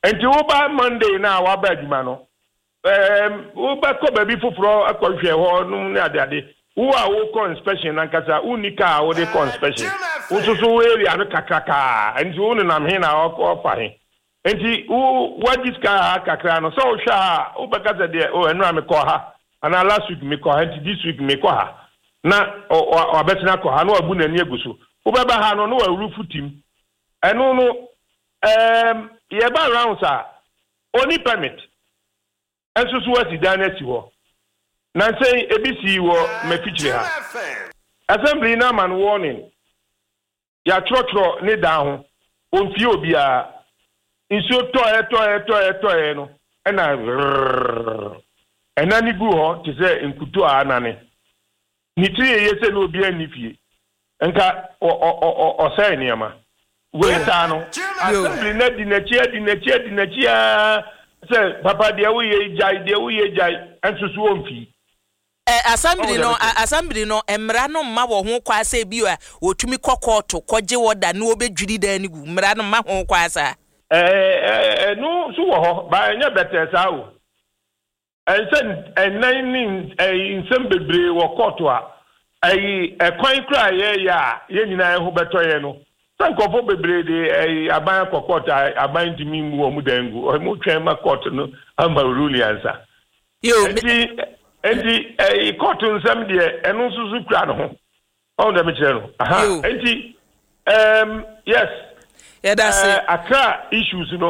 enti wo ba Monday na wa ba adwuma no wo ba ko baby foforo akɔhwɛ hɔ no ne ade wo a wo kɔ inspection na nkasa unika wo de kɔ inspection wo so area no kakaka enti wo nam he na ɔfa he enti wo diska kakra no so wo hwɛ ha wo ba kasa de o enu am kɔ ha ana last week me kɔ ha enti this week me kɔ ha na o abetena kɔ ha no abu na ni eguso wo ba ha no no wa rufu tim enu no ye ba round sa oni permit enso so wasi danesi ho na say ebisi wo mafichire ha assembly na man warning ya trotro ne da ho onfie obi a nso toye no ena ni gu ho te say nkutu anane ni tire ye se no obi anifie nka o say niama we ta no assembly na dinachia say papa de wo ye jai enso so onfie assembly no emra no ma wo ho kwa asa bi a otumi kokoto koje woda na obedwiri dan ni gu emra no ma ho kwa asa no so wo ho ba nya better sa o ensen enanin insem bebre wo koto a kwan kra ye nyina ho betoye no sankofo bebre de aban kokoto aban dimi mu wo mu dangu o mu twen ma koto no amba rule answer yo enti cotton sam de eno susu kra no ho on dem kire no aha enti yes that's it akra issues no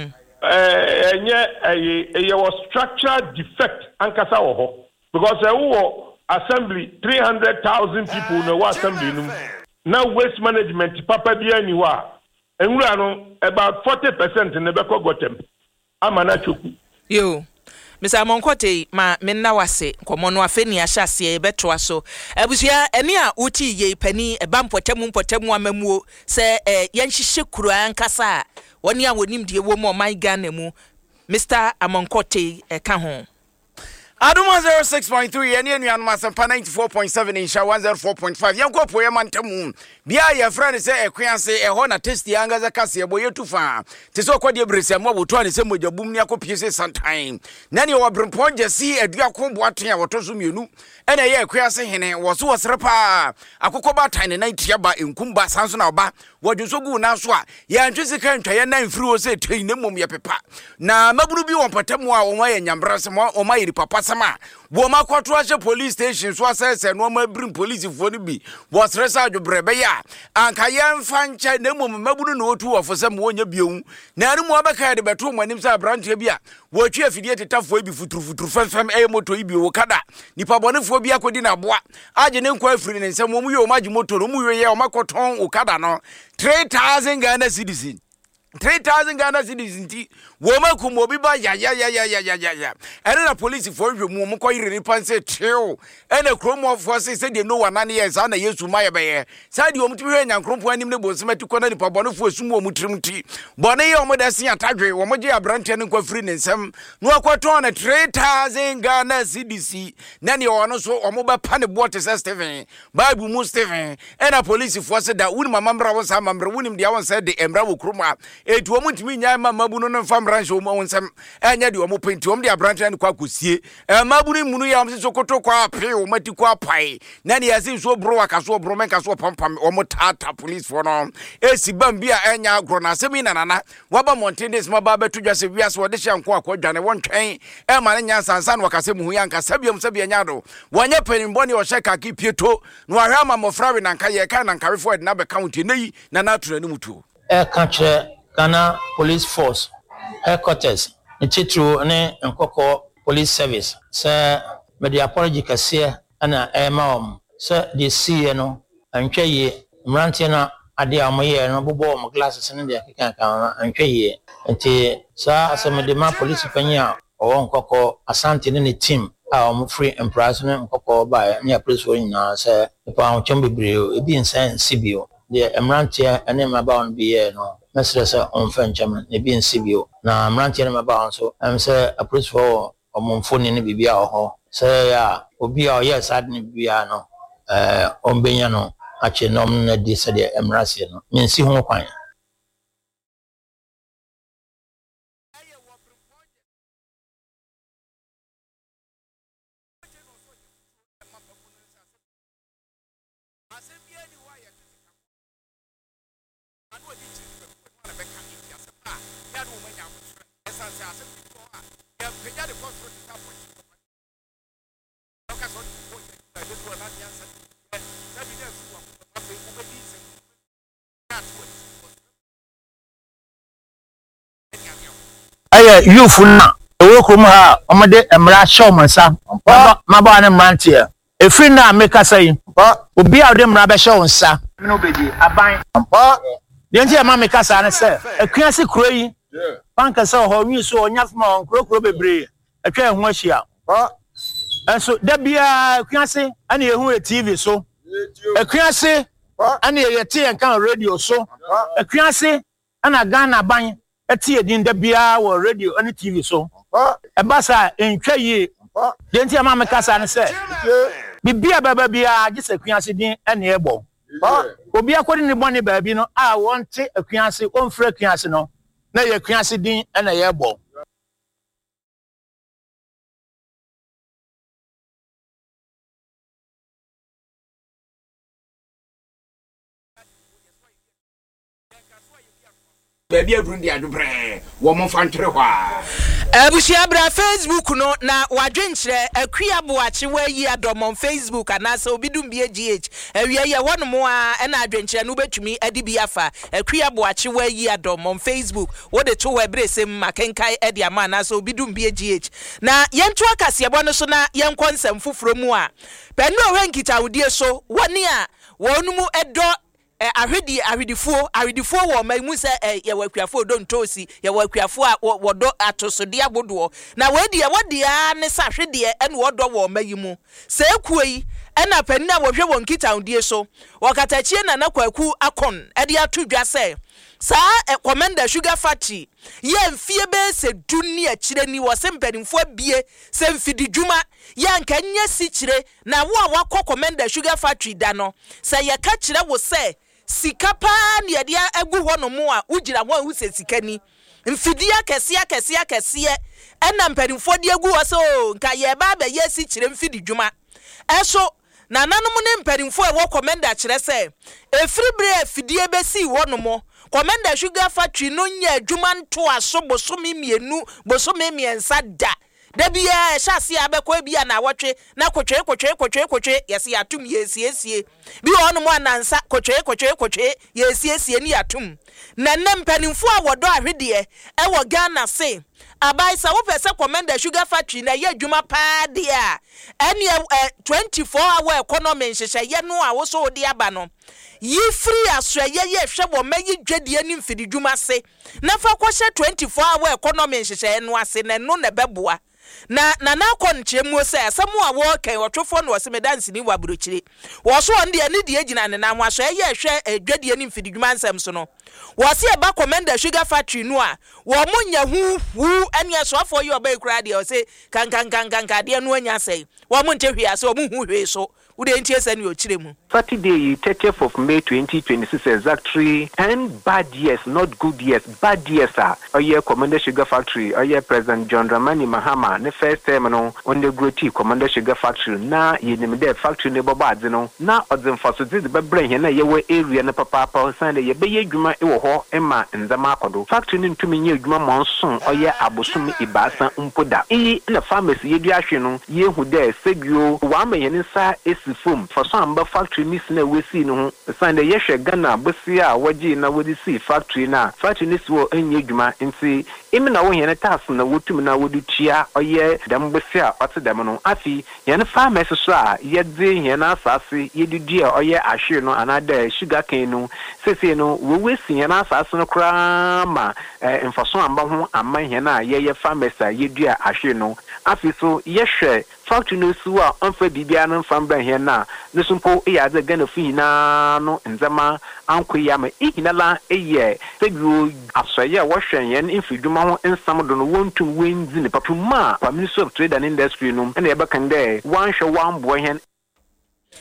enye was structural defect ankasa wo ho because wo assembly 300,000 people no wa assembly no na waste management papa bia ni wa enwura no about 40% ne be kogotem amana choku yo Mr. Monkote ma menna wase komono afeni ahyase beto so abusua ene a uti ye pani eba mpotemu amamuo se yanhihye kuru ankasa woni a wonim de wo mo my Ghana mu Mr. Amonkote ka ho Aduma 06.3 ene anuanu asempa 94.7 insha 104.5 yanko poye mantamu bia ye friend se ekwease eho na test yanga za kase ebo yetufa te so kwade brese mo boto ane se mojabum ni akopie se sometime na ne wo brempon jesi adua kombo aten a woto so mienu ene ye ekwease hene wo so wosrepa akokoba tan ne naitia ba enkumba sanso na oba wodunso gu na so a ya ntwese kan twaye na mfiri wo se tei ne mom ye pepa na maburu bi won patamu a wo ma ye nyambrase mo o ma ye papa sama wo ma kwatro ahye police station so asese no ma brim police fo ni bi wo stress adwobrebe ya anka yemfa nche na mom maburu na otu ofosem wonya biewu na anu mo abaka de beto mo anim sa branche bia wo twa afidie tetafo bi futuru fem moto ibi wo kada nipa bonefo bi akodi na boa age ne nkwa afiri ne nsem mo yo maji moto no mo ye o makoton o kada no 3,000 Ghana citizens 3,000 Ghana citizens ti wo makum obi ba ya ene na police for hwemu mo koyire panse treo ene kromo for say de no one years na Yesu maye be say de omtu hwe nyankrompo anim ne bonsema ti kona nipa bonofo asumu omutrim ti bone ye omoda se atadwe wo moje abrante ne kwafiri ne nsem no akwato na 3,000 Ghana citizens na ne ono so omoba pane bote se Stephen Bible mu Stephen ene police for say da wuni mamamra wo sa mamra wunim de awon say de emra wo kroma etu omutimi nya mamabu no fam branch o mo nsem enya de omo penti om de abrante ne kwa kosie maburu munu ya omse sokoto kwa ape o mati kwa pai na ne yasi so bro akaso bro men kaso pampam omo tata police for no esi bambia enya agro na semi nanana waba mountains maba beto dwase wiase wode hye anko akwadwane wontwen ma ne nya sansan wakase mu ya nka sabiam sabia nyado wanya panimboni o sheka ki pieto no ahwa ma mofrawe na nka ye ka na nka refo na be county nei na natura ni mutuo ka Ghana Police Force headquarters Nchitru ne Nkoko Police Service se media apology kase ana maom se de see no antwaye mrantie na ade amoye no bobo mo glasses ne de keka antwaye nti sa asemede ma police panya o Nkoko Asante ne team a o free employees ne Nkoko ba ne police wo nyina se pa on chombebre ebi nsan sibio de mrantie ene maba on biye no mesresa on fanchama ne bi nsibio na mrantie ne maba on so say a police for omonfoni ne bibia ho say ya obi a yes ad ne bibia no on benya no ache nom na di se de emrase no nsi ho kwan no woman ya esa se ase ko a ya penya de control the tap point okay so ko ya do to na ya sa na bi na fu wa ma fe ko be se aye youth na ewo krom ha omode emra show mansa maba na mrantie efri na meka sai obi a ode mra be show nsa no beji aban yenti ma meka sa na se akuase kuro yi banka se ho wi so onya fma kuro bebre atwa ho ahia enso da bia akuase ana ehu TV so akuase ana yete yankan radio so akuase ana Ghana ban eti edin da bia wo radio ani TV so ebasa entwa yi yenti ama me kasa ne se bibia baba bia gise akuase din ene ebo obi akodi ne bone baabi no a wonte akuase onfra akuase no na ye akuase din ene ye ebo baby adun dia do bre wo mo fantre hwa abusia bra Facebook no na wadwenkyere akuabo ache wa yi adomon Facebook anase obidum bie GH awie ye wono mo a na adwenkyere no betumi adi bi afa akuabo ache wa yi adomon Facebook wo de to wa bresem makenkai edi ama anase obidum bie GH na yentu akasebo no so na yenkonsem foforo mu a penu owenkita wodie so woni a wonumu edo ahwedifuo wo maimu se ye wakuafo don tosi ye wakuafo a wodo atosode abodo na wadi ne sa hwede ene wodo wo mayimu se kuyi ena panina wo hwe won kita ndie so wakatachie na kwaku akon ede atodwa se sa commander sugar factory ye mfie be se duni akire ni wo se mpanimfo bie se mfidi dwuma ya nka nya si kire na wo a wakọ commander sugar factory da no se ye ka kire wo se sikapa ne dia agu ho no mo a ugira ho hu se sikani mfidia kese ena mpanimfo de agu ho so nka ye ba ba ye si kire mfidi dwuma eso na nanom ne mpanimfo e wo commander kire se efribre fidie be si ho no mo commander sugar factory no nya adwuma nto aso bosome mienu bosome miensa da bia hyase abekọ bia na awotwe na kotwe yesi atum yesiesie bi ono mo anansa kotwe yesiesie ni atum na mpanimfo a wodo ahwede e wo Ghana se abaisa wo pese commander sugar factory na ye adwuma pa de a ene 24 hour economy nhyehyɛ ye no a wo so odi aba no yi free asra ye hwɛ bo mayi dwade ani mfidi dwuma se na fa kɔhyɛ 24 hour economy nhyehyɛ no ase na no na beboa na konchemu se asemu a wo kan wotwofo no wose medanse ni waburochire wo so on de ne de agina ne na ho aso ye hwe adwade ani mfidi dwuma nsem so no wo se e ba commander sugar factory no a wo munya hu ene asofo ye oba ikura de wo se kan de no anya sei wo mu ntehwe ase wo mu hu hwe so ude ntie se ne ochire mu Saturday 30th of May 2026 exactly and bad years not good years bad years are Commander Sugar Factory President John Dramani Mahama the first time no on the Groti Commander Sugar Factory na yenim de factory ne bobadze no na odzen fasodi de bebre he na yewe area na papa san de ye be yedwuma e wo ho ema nzama akodo factory ne ntumi nye edwuma monson abosom ibasa mpoda na pharmacy yedu ahwe no yehu de seguo wa ma yene sa esifom for some factory miss na we see no san de yehwe Ghana bosi a waji na wodi see factory na factory ni so enye edwuma nti imi na wo yene task na wotum na wodi tua dem bosi a ote dem no afi yene pharmacy so a yede yene asase yedidi a ahwe no anada sugar cane no sese no we see yene asase no kra ma enfaso amba ho ama yene a ye pharmacy yedi a ahwe no afi so yehwe factory no so a onfa bibia no famba here na nesumpo ya za Ghana fi na no nzama ankoya ma ihinala eye seguo asoye wo hwen yen infiduma ho nsam do no wontum wenzi ne papuma Ministry of Trade and Industry no na ye bekan de wan hwe wan bo hen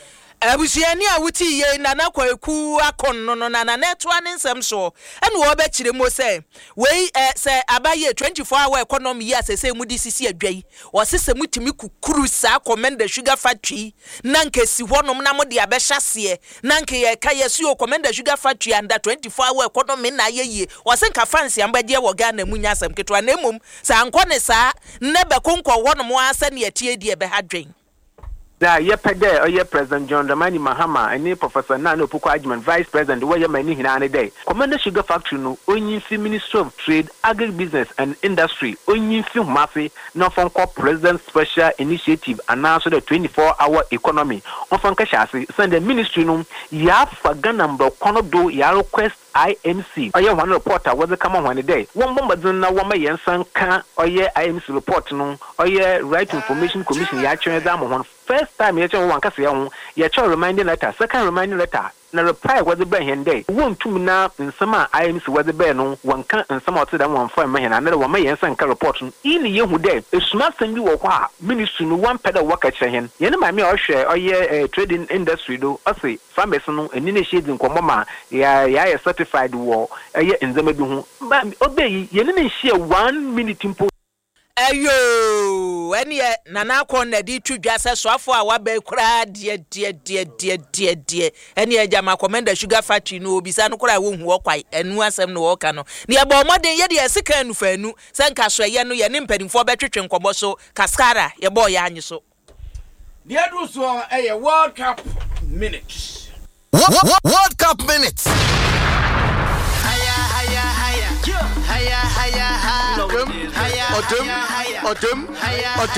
abusuani a wuti ye na na kwaku akon no na na netwa ne nsem so ene wo be kire mo say we say abaye 24-hour economy ya say mu di sisi adwai wo sese mutimi kukuru sa Commander Sugar Factory na nkesi honom na mo de abehase na nke ye ka yesu o Commander Sugar Factory under 24-hour economy na ye wo se nka fancy ambade wo Ghana mu nyasem ketwa na emom sa anko ne sa ne be konko honom asa ne atie die be hadwen da yepede oye President John Dramani Mahama and Professor Nana Opoku Agyeman Vice President where many hinane day Commander Sugar Factory no onyifi Ministry of Trade, Agribusiness and Industry onyifi mafi no from President Special Initiative announced the 24-hour economy on from Kashasi send the ministry no ya faga number kono do ya request IMC oye one reporter was come on one day one bomba na one ma yensan ka oye IMC report no oye Right Information Commission ya twen da mo first time ya twen one kase ya ho ya twen reminding letter second reminding letter na reply was the ben day won tumi na nsama IMC was the ben no one kan nsama ote da one for me na na one ma yensan ka report no ini ye hu day esuma sem bi wo kwa ministry no one pedal work kire hen ye ne ma me ohwe oye trading industry do ose farmers no eni na shade nkomoma ya certified war eye nzema bi hu ba obey ye ne share 1 minute impo ayo eni nana akon na di twudwa se soafo a wa ba kura die eni ejama Commander Sugar Factory no obisa no kura wo hu okwai enu asem no wo ka no ne eba omode ye de esika anu fa anu se nka so ye no ye ne mpanimfo betwetwe nkobo so kaskara ye bo ya anyi so the adu so World Cup minutes. World Cup minutes. Higher.